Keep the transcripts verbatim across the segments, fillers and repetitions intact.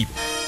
informativo.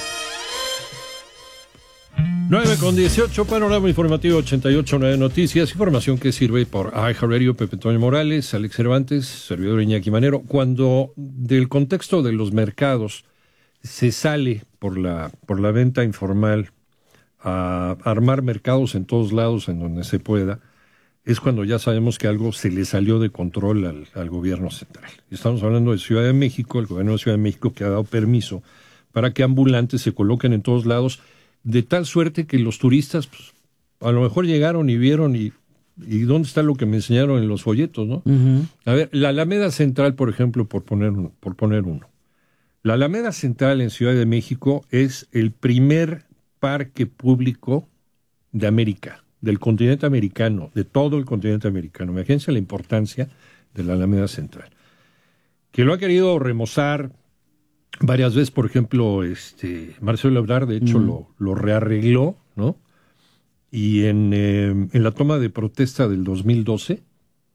nueve con dieciocho, panorama informativo ochenta y ocho punto nueve Noticias, información que sirve por iHeartRadio, Pepe Toño Morales, Alex Cervantes, servidor Iñaki Manero. Cuando del contexto de los mercados se sale por la, por la venta informal a armar mercados en todos lados en donde se pueda, es cuando ya sabemos que algo se le salió de control al, al gobierno central. Estamos hablando de Ciudad de México, el gobierno de Ciudad de México que ha dado permiso para que ambulantes se coloquen en todos lados, de tal suerte que los turistas pues, a lo mejor llegaron y vieron y, y dónde está lo que me enseñaron en los folletos, ¿no? Uh-huh. A ver, la Alameda Central, por ejemplo, por poner uno, por poner uno. La Alameda Central en Ciudad de México es el primer parque público de América, del continente americano, de todo el continente americano. Imagínense la importancia de la Alameda Central. Que lo ha querido remozar varias veces, por ejemplo, este Marcelo Ebrard, de hecho, mm. lo, lo rearregló, ¿no? Y en, eh, en la toma de protesta del dos mil doce,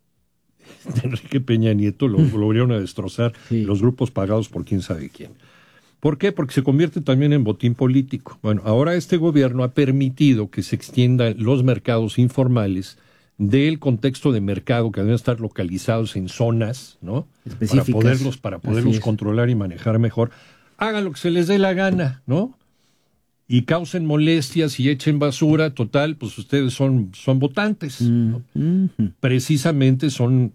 de Enrique Peña Nieto, lo, lo volvieron a destrozar, sí. Los grupos pagados por quién sabe quién. ¿Por qué? Porque se convierte también en botín político. Bueno, ahora este gobierno ha permitido que se extiendan los mercados informales del contexto de mercado, que deben estar localizados en zonas, ¿no? Para poderlos, para poderlos controlar y manejar mejor. Hagan lo que se les dé la gana, ¿no? Y causen molestias y echen basura, total, pues ustedes son, son votantes, ¿no? Mm-hmm. Precisamente son,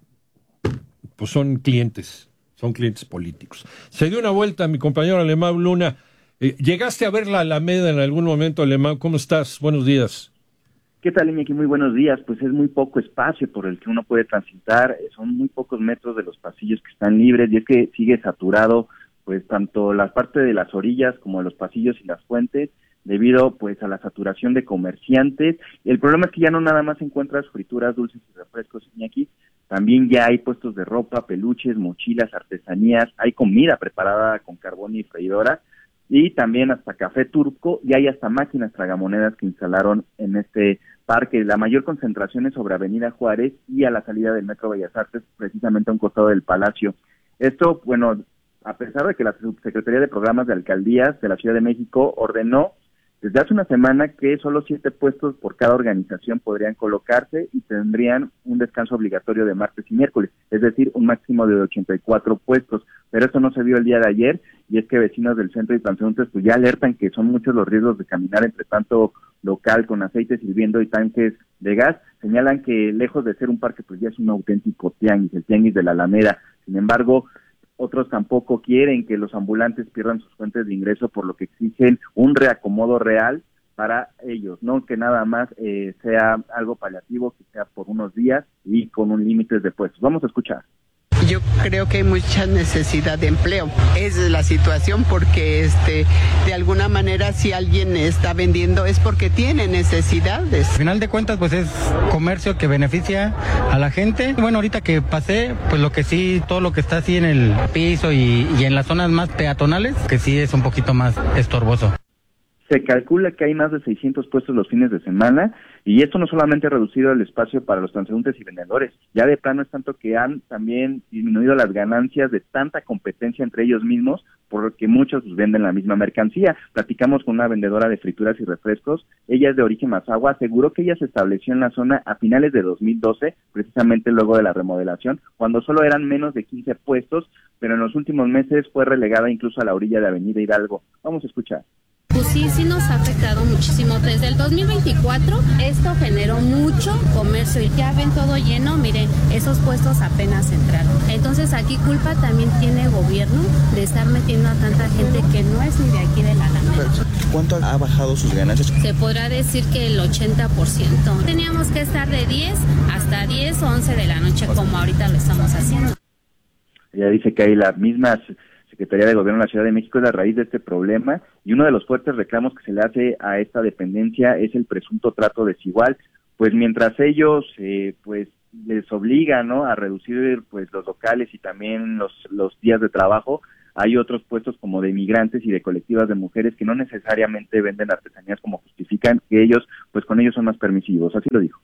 pues son clientes, son clientes políticos. Se dio una vuelta mi compañero Alemán Luna. Eh, ¿Llegaste a ver la Alameda en algún momento, Alemán? ¿Cómo estás? Buenos días. ¿Qué tal, Iñaki? Muy buenos días. Pues es muy poco espacio por el que uno puede transitar, son muy pocos metros de los pasillos que están libres y es que sigue saturado pues tanto la parte de las orillas como de los pasillos y las fuentes debido pues a la saturación de comerciantes. El problema es que ya no nada más encuentras frituras, dulces y refrescos, Iñaki, también ya hay puestos de ropa, peluches, mochilas, artesanías, hay comida preparada con carbón y freidora, y también hasta café turco, y hay hasta máquinas tragamonedas que instalaron en este parque. La mayor concentración es sobre Avenida Juárez y a la salida del Metro Bellas Artes, precisamente a un costado del Palacio. Esto, bueno, a pesar de que la Subsecretaría de Programas de Alcaldías de la Ciudad de México ordenó desde hace una semana que solo siete puestos por cada organización podrían colocarse y tendrían un descanso obligatorio de martes y miércoles, es decir, un máximo de ochenta y cuatro puestos, pero eso no se vio el día de ayer, y es que vecinos del centro y transeúntes pues ya alertan que son muchos los riesgos de caminar entre tanto local con aceite hirviendo y tanques de gas. Señalan que lejos de ser un parque pues ya es un auténtico tianguis, el tianguis de la Alameda. Sin embargo, otros tampoco quieren que los ambulantes pierdan sus fuentes de ingreso, por lo que exigen un reacomodo real para ellos, no que nada más eh, sea algo paliativo, que sea por unos días y con un límite de puestos. Vamos a escuchar. Yo creo que hay mucha necesidad de empleo. Esa es la situación, porque este, de alguna manera si alguien está vendiendo es porque tiene necesidades. Al final de cuentas pues es comercio que beneficia a la gente. Bueno, ahorita que pasé, pues lo que sí, todo lo que está así en el piso y, y en las zonas más peatonales, que sí es un poquito más estorboso. Se calcula que hay más de seiscientos puestos los fines de semana, y esto no solamente ha reducido el espacio para los transeúntes y vendedores, ya de plano es tanto que han también disminuido las ganancias de tanta competencia entre ellos mismos, porque muchos venden la misma mercancía. Platicamos con una vendedora de frituras y refrescos, ella es de origen Mazahua, aseguró que ella se estableció en la zona a finales de dos mil doce, precisamente luego de la remodelación, cuando solo eran menos de quince puestos, pero en los últimos meses fue relegada incluso a la orilla de Avenida Hidalgo. Vamos a escuchar. Pues sí, sí nos ha afectado muchísimo. Desde el dos mil veinticuatro esto generó mucho comercio y ya ven todo lleno, miren, esos puestos apenas entraron. Entonces aquí culpa también tiene el gobierno de estar metiendo a tanta gente que no es ni de aquí de la Alameda. ¿Cuánto ha bajado sus ganancias? Se podrá decir que el ochenta por ciento. Teníamos que estar de diez hasta diez o once de la noche como ahorita lo estamos haciendo. Ella dice que hay las mismas Secretaría de Gobierno de la Ciudad de México es la raíz de este problema, y uno de los fuertes reclamos que se le hace a esta dependencia es el presunto trato desigual, pues mientras ellos eh, pues les obligan, ¿no?, a reducir pues los locales y también los los días de trabajo, hay otros puestos como de migrantes y de colectivas de mujeres que no necesariamente venden artesanías como justifican, que ellos pues con ellos son más permisivos, así lo dijo.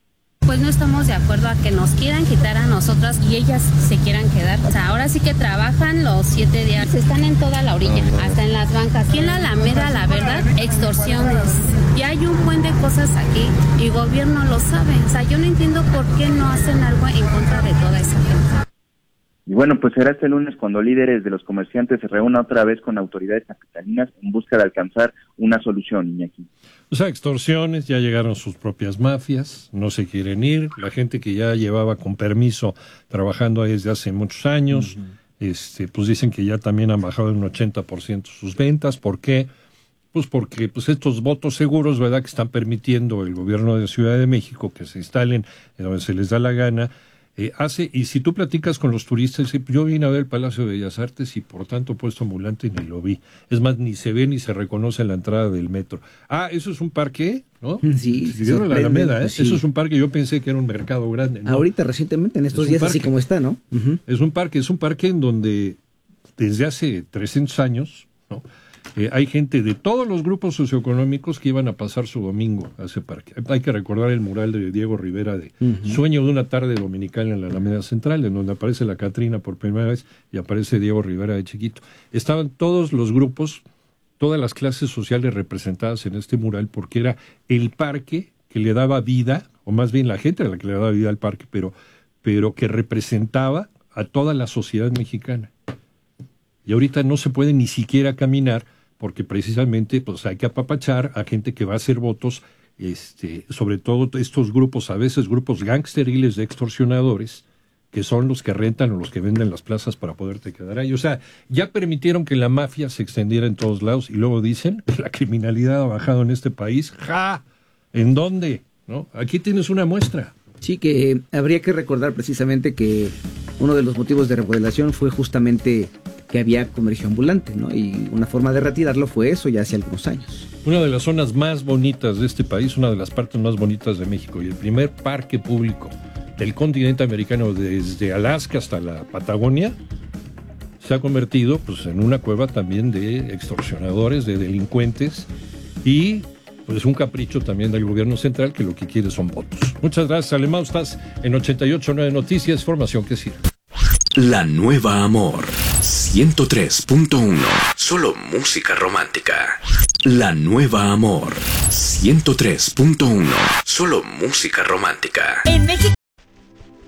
pues no estamos de acuerdo a que nos quieran quitar a nosotras y ellas se quieran quedar. O sea, ahora sí que trabajan los siete días, están en toda la orilla, hasta en las bancas. Aquí en la Alameda, la verdad, extorsiones. Ya hay un buen de cosas aquí y el gobierno lo sabe. O sea, yo no entiendo por qué no hacen algo en contra de toda esa gente. Y bueno, pues será este lunes cuando líderes de los comerciantes se reúnan otra vez con autoridades capitalinas en busca de alcanzar una solución, Iñaki. O sea, extorsiones, ya llegaron sus propias mafias, no se quieren ir, la gente que ya llevaba con permiso trabajando ahí desde hace muchos años, uh-huh. este, pues dicen que ya también han bajado en un ochenta por ciento sus ventas. ¿Por qué? Pues porque pues estos votos seguros, ¿verdad?, que están permitiendo el gobierno de Ciudad de México que se instalen en donde se les da la gana, Eh, hace, y si tú platicas con los turistas, yo vine a ver el Palacio de Bellas Artes y por tanto puesto ambulante y ni lo vi. Es más, ni se ve ni se reconoce en la entrada del metro. Ah, ¿eso es un parque? ¿No? Sí, si vieron la Alameda, ¿eh? Sí. Eso es un parque, yo pensé que era un mercado grande, ¿no? Ahorita, recientemente, en estos días, parque. Así como está, ¿no? Uh-huh. Es un parque, es un parque en donde desde hace trescientos años, ¿no?, Eh, hay gente de todos los grupos socioeconómicos que iban a pasar su domingo a ese parque. Hay que recordar el mural de Diego Rivera de uh-huh. Sueño de una tarde dominical en la Alameda Central, en donde aparece la Catrina por primera vez y aparece Diego Rivera de chiquito. Estaban todos los grupos, todas las clases sociales representadas en este mural, porque era el parque que le daba vida, o más bien la gente a la que le daba vida al parque, pero, pero que representaba a toda la sociedad mexicana. Y ahorita no se puede ni siquiera caminar porque precisamente pues hay que apapachar a gente que va a hacer votos, este, sobre todo estos grupos, a veces grupos gangsteriles de extorsionadores, que son los que rentan o los que venden las plazas para poderte quedar ahí. O sea, ya permitieron que la mafia se extendiera en todos lados y luego dicen que la criminalidad ha bajado en este país. ¡Ja! ¿En dónde? ¿No? Aquí tienes una muestra. Sí, que eh, habría que recordar precisamente que uno de los motivos de remodelación fue justamente que había comercio ambulante, ¿no? Y una forma de retirarlo fue eso ya hace algunos años. Una de las zonas más bonitas de este país, una de las partes más bonitas de México y el primer parque público del continente americano desde Alaska hasta la Patagonia, se ha convertido pues en una cueva también de extorsionadores, de delincuentes y pues un capricho también del gobierno central que lo que quiere son votos. Muchas gracias, Alemão. Estás en ochenta y ocho punto nueve Noticias, información que sirve. La Nueva Amor, ciento tres punto uno. Solo música romántica. La Nueva Amor, ciento tres punto uno. Solo música romántica. En México